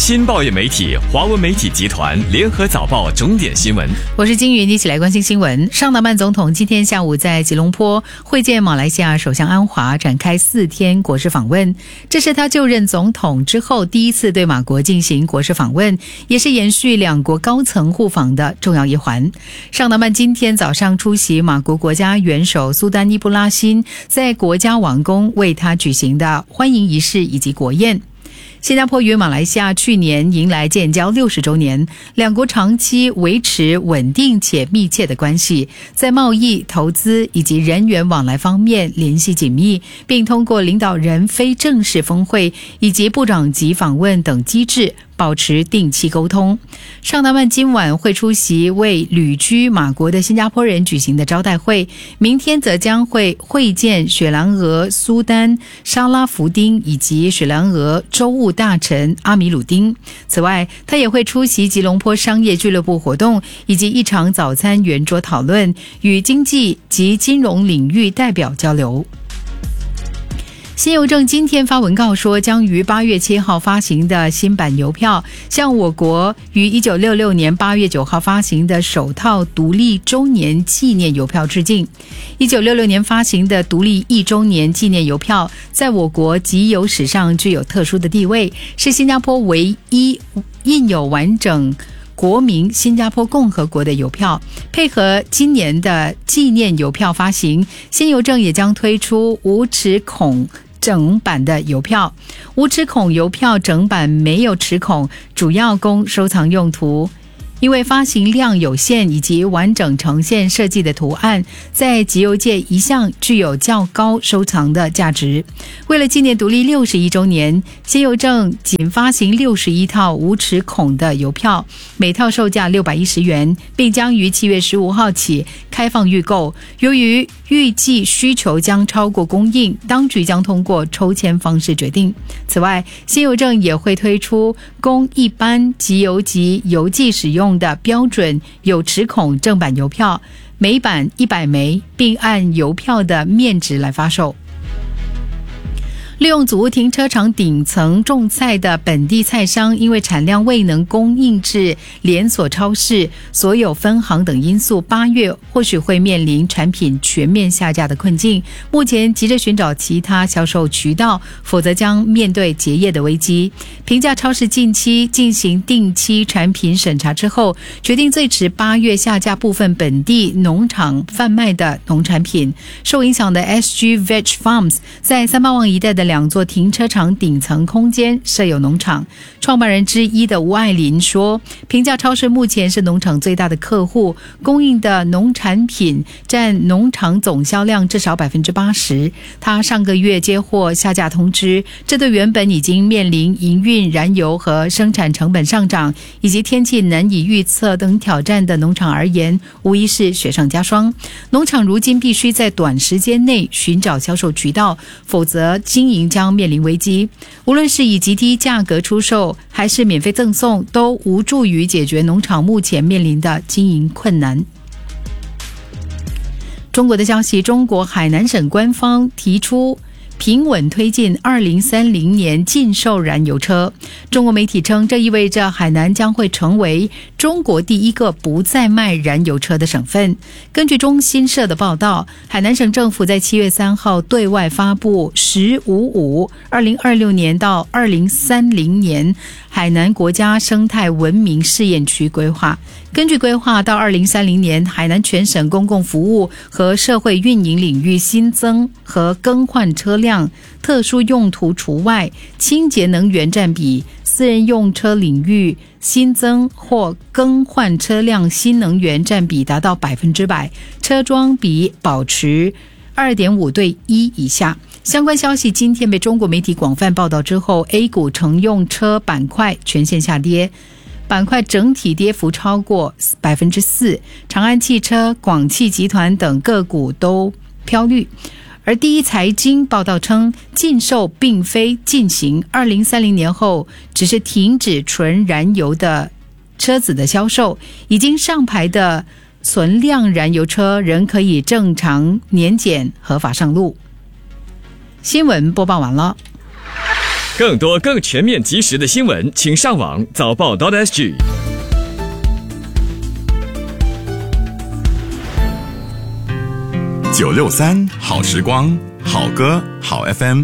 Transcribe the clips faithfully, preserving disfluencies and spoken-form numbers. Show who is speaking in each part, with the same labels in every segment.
Speaker 1: 新报业媒体华文媒体集团联合早报重点新闻。
Speaker 2: 我是金云，一起来关心新闻。尚达曼总统今天下午在吉隆坡会见马来西亚首相安华，展开四天国事访问。这是他就任总统之后第一次对马国进行国事访问，也是延续两国高层互访的重要一环。尚达曼今天早上出席马国国家元首苏丹伊布拉欣在国家王宫为他举行的欢迎仪式以及国宴。新加坡与马来西亚去年迎来建交六十周年，两国长期维持稳定且密切的关系，在贸易、投资以及人员往来方面联系紧密，并通过领导人非正式峰会以及部长级访问等机制保持定期沟通。尚达曼今晚会出席为旅居马国的新加坡人举行的招待会，明天则将会会见雪兰莪苏丹沙拉福丁以及雪兰莪州务大臣阿米鲁丁。此外，他也会出席吉隆坡商业俱乐部活动以及一场早餐圆桌讨论，与经济及金融领域代表交流。新邮政今天发文告说，将于八月七号发行的新版邮票向我国于一九六六年八月九号发行的首套独立周年纪念邮票致敬。一九六六年发行的独立一周年纪念邮票在我国集邮史上具有特殊的地位，是新加坡唯一印有完整国民新加坡共和国的邮票。配合今年的纪念邮票发行，新邮政也将推出无齿孔整版的邮票。无齿孔邮票整版没有齿孔，主要供收藏用途。因为发行量有限以及完整呈现设计的图案，在集邮界一向具有较高收藏的价值。为了纪念独立六十一周年，新邮政仅发行六十一套无齿孔的邮票，每套售价六百一十元，并将于七月十五号起开放预购。由于预计需求将超过供应，当局将通过抽签方式决定。此外，新邮政也会推出供一般集邮及邮寄使用的标准有齿孔正版邮票，每版一百枚，并按邮票的面值来发售。利用祖屋停车场顶层种菜的本地菜商，因为产量未能供应至连锁超市所有分行等因素，八月或许会面临产品全面下架的困境。目前急着寻找其他销售渠道，否则将面对结业的危机。平价超市近期进行定期产品审查之后，决定最迟八月下架部分本地农场贩卖的农产品。受影响的 S G Veg Farms 在三巴旺一带的两座停车场顶层空间设有农场。创办人之一的吴爱林说，平价超市目前是农场最大的客户，供应的农产品占农场总销量至少 百分之八十。 他上个月接获下架通知，这对原本已经面临营运、燃油和生产成本上涨以及天气难以预测等挑战的农场而言，无疑是雪上加霜。农场如今必须在短时间内寻找销售渠道，否则经营将面临危机。无论是以极低价格出售还是免费赠送，都无助于解决农场目前面临的经营困难。中国的消息，中国海南省官方提出平稳推进二零三零年禁售燃油车。中国媒体称，这意味着海南将会成为中国第一个不再卖燃油车的省份。根据中新社的报道，海南省政府在七月三号对外发布十五五二零二六年到二零三零年海南国家生态文明试验区规划。根据规划，到二零三零年，海南全省公共服务和社会运营领域新增和更换车辆，特殊用途除外，清洁能源占比，私人用车领域新增或更换车辆新能源占比达到百分之百，车桩比保持二点五对一以下。相关消息今天被中国媒体广泛报道之后， A 股乘用车板块全线下跌，板块整体跌幅超过 百分之四， 长安汽车、广汽集团等个股都飘绿。而第一财经报道称，禁售并非进行，二零三零年后只是停止纯燃油的车子的销售，已经上牌的存量燃油车仍可以正常年检合法上路。新闻播报完了。
Speaker 1: 更多更全面及时的新闻，请上网早报 .sg。
Speaker 3: 九六三好时光，好歌好 F M。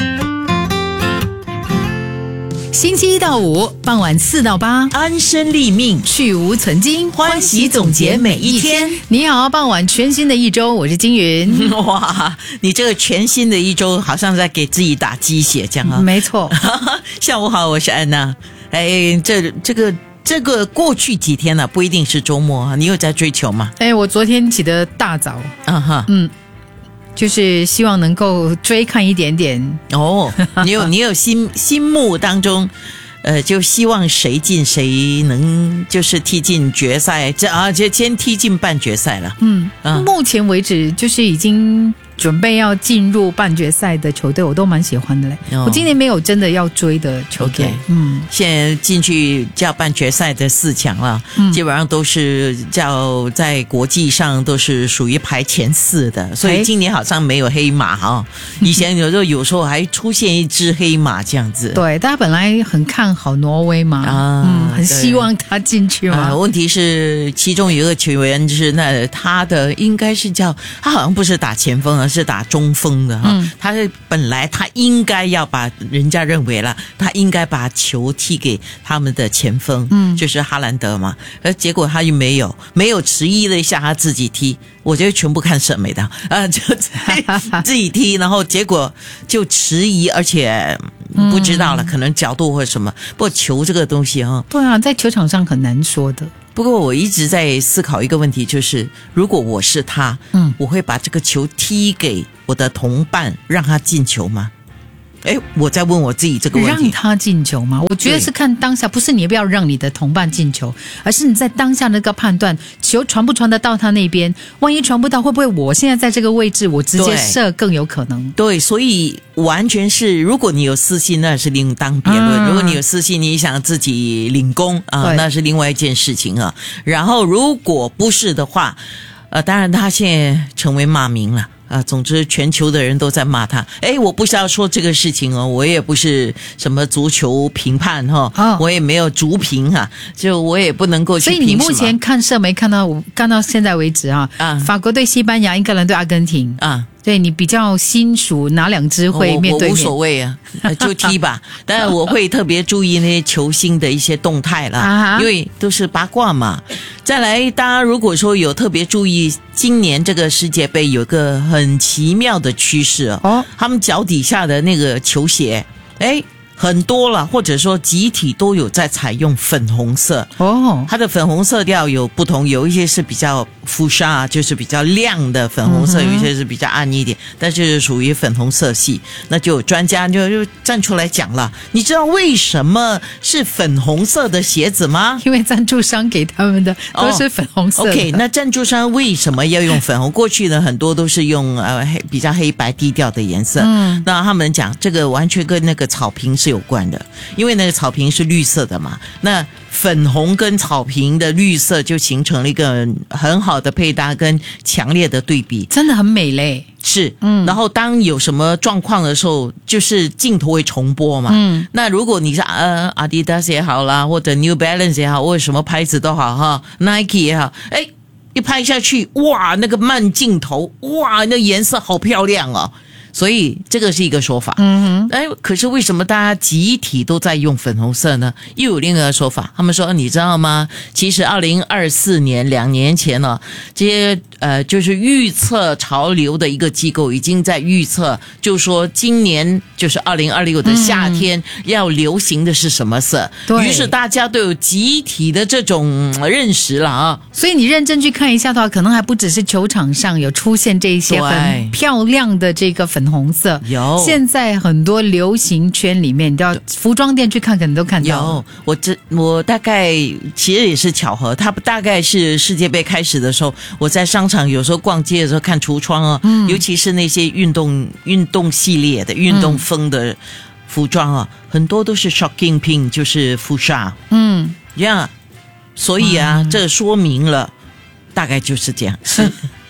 Speaker 2: 星期一到五傍晚四到八，
Speaker 4: 安身立命，
Speaker 2: 去无存精，
Speaker 4: 欢喜总结每一天。
Speaker 2: 你好，傍晚全新的一周，我是金云。
Speaker 4: 哇，你这个全新的一周，好像在给自己打鸡血这样啊？
Speaker 2: 没错。
Speaker 4: 下午好，我是安娜。哎，这这个这个过去几天呢、啊，不一定是周末啊，你有在追求吗？
Speaker 2: 哎，我昨天起得大早，
Speaker 4: 啊哈，
Speaker 2: 嗯。就是希望能够追看一点点
Speaker 4: 哦，你有你有心心目当中，呃，就希望谁进谁能就是踢进决赛，这啊就先踢进半决赛了。
Speaker 2: 嗯，啊、目前为止就是已经准备要进入半决赛的球队，我都蛮喜欢的嘞。哦、我今年没有真的要追的球队，
Speaker 4: okay,
Speaker 2: 嗯，
Speaker 4: 现在进去叫半决赛的四强了，嗯、基本上都是叫在国际上都是属于排前四的，所以今年好像没有黑马哈、哦。以前有时候有时候还出现一只黑马这样子。
Speaker 2: 对，大家本来很看好挪威嘛，啊、嗯，很希望他进去嘛、
Speaker 4: 啊。问题是其中有一个球员就是那他的应该是叫他好像不是打前锋啊。是打中锋的哈，嗯、他是本来他应该要把人家认为了，他应该把球踢给他们的前锋，嗯，就是哈兰德嘛，而结果他又没有，没有迟疑了一下，他自己踢，我觉得全部看审美的啊，就自己踢，然后结果就迟疑，而且不知道了，嗯、可能角度或者什么，不过球这个东西哈，
Speaker 2: 对啊，在球场上很难说的。
Speaker 4: 不过我一直在思考一个问题，就是如果我是他，嗯，我会把这个球踢给我的同伴，让他进球吗？哎，我在问我自己这个问题，
Speaker 2: 让他进球吗？我觉得是看当下，不是你不要让你的同伴进球，而是你在当下那个判断，球传不传得到他那边，万一传不到，会不会我现在在这个位置，我直接射更有可能？
Speaker 4: 对，所以完全是，如果你有私心，那是另当别论；嗯、如果你有私心，你想自己领功啊，那是另外一件事情啊。然后，如果不是的话，呃，当然他现在成为骂名了。啊，总之全球的人都在骂他。哎，我不是要说这个事情哦，我也不是什么足球评判哈、哦，哦、我也没有足评哈、啊，就我也不能够去评。
Speaker 2: 所以你目前看射没看到？看到现在为止啊，啊法国对西班牙，英格兰对阿根廷啊。对，你比较心属哪两支会面对面？
Speaker 4: 我无所谓啊，就踢吧。当然我会特别注意那些球星的一些动态啦，啊、因为都是八卦嘛。再来，大家如果说有特别注意，今年这个世界杯有个很奇妙的趋势哦，他们脚底下的那个球鞋，哎。很多了，或者说集体都有在采用粉红色哦。它的粉红色调有不同，有一些是比较肤纱，就是比较亮的粉红色，嗯、有一些是比较暗一点，但是属于粉红色系。那就有专家就就站出来讲了，你知道为什么是粉红色的鞋子吗？
Speaker 2: 因为赞助商给他们的都是粉红色的。
Speaker 4: 哦、OK， 那赞助商为什么要用粉红？过去呢，很多都是用呃黑比较黑白低调的颜色。嗯，那他们讲这个完全跟那个草坪是有关的，因为那个草坪是绿色的嘛，那粉红跟草坪的绿色就形成了一个很好的配搭跟强烈的对比，
Speaker 2: 真的很美嘞。
Speaker 4: 是，嗯，然后当有什么状况的时候，就是镜头会重播嘛，嗯，那如果你是呃 Adidas 也好啦，或者 New Balance 也好，或者什么牌子都好哈 ，Nike 也好，哎，一拍下去，哇，那个慢镜头，哇，那颜色好漂亮哦。所以这个是一个说法，嗯哼，哎，可是为什么大家集体都在用粉红色呢？又有另一个说法，他们说你知道吗？其实二零二四年两年前呢，这些呃就是预测潮流的一个机构已经在预测，就说今年就是二零二六的夏天、嗯、要流行的是什么色，于是大家都有集体的这种认识了啊。
Speaker 2: 所以你认真去看一下的话，可能还不只是球场上有出现这些很漂亮的这个粉红色，
Speaker 4: 有
Speaker 2: 现在很多流行圈里面，你到服装店去看，可能都看到。
Speaker 4: 有，我这我大概其实也是巧合，它大概是世界杯开始的时候，我在商场有时候逛街的时候看橱窗啊，嗯、尤其是那些运动运动系列的、运动风的服装啊，嗯、很多都是 shocking pink， 就是肤纱。嗯，这样，所以啊，嗯、这说明了大概就是这样。是。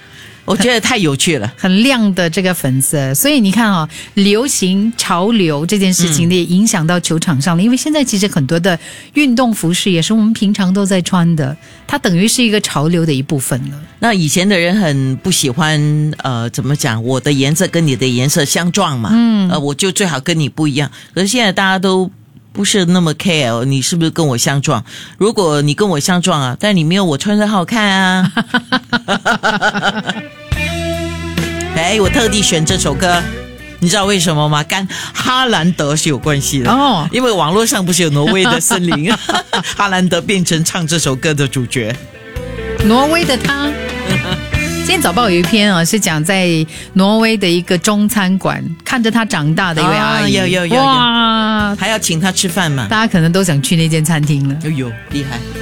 Speaker 4: 我觉得太有趣了，
Speaker 2: 很亮的这个粉色，所以你看啊、哦，流行潮流这件事情也影响到球场上了、嗯、因为现在其实很多的运动服饰也是我们平常都在穿的，它等于是一个潮流的一部分了。
Speaker 4: 那以前的人很不喜欢呃怎么讲，我的颜色跟你的颜色相撞嘛，嗯，呃我就最好跟你不一样，可是现在大家都不是那么 care 你是不是跟我相撞，如果你跟我相撞啊，但你没有我穿得好看啊哎，我特地选这首歌，你知道为什么吗？跟哈兰德是有关系的哦，因为网络上不是有挪威的森林哈兰德变成唱这首歌的主角，
Speaker 2: 挪威的他今天早报有一篇啊，是讲在挪威的一个中餐馆看着他长大的一位阿姨，
Speaker 4: 有有有，哇，还要请他吃饭嘛，
Speaker 2: 大家可能都想去那间餐厅了，
Speaker 4: 有有厉害。